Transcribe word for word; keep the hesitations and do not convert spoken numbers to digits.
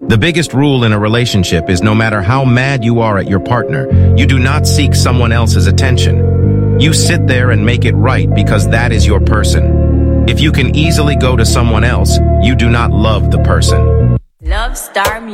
The biggest rule in a relationship is no matter how mad you are at your partner, you do not seek someone else's attention. You sit there and make it right because that is your person. If you can easily go to someone else, you do not love the person. Love Star